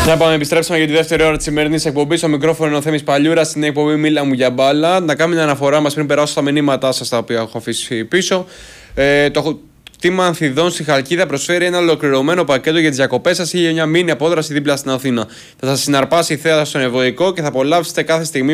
Να πάμε, επιστρέψαμε για τη δεύτερη ώρα τη σημερινή εκπομπή. Στο μικρόφωνο είναι ο Θέμης Παλιούρας, στην εκπομπή Μίλα μου για μπάλα. Να κάνουμε την αναφορά μας πριν περάσω στα μηνύματά σας τα οποία έχω αφήσει πίσω. Το κτήμα Ανθιδών στη Χαλκίδα προσφέρει ένα ολοκληρωμένο πακέτο για τις διακοπές σας ή για μια μήνυ απόδραση δίπλα στην Αθήνα. Θα σας συναρπάσει η θέα στον Ευωικό και θα απολαύσετε κάθε στιγμή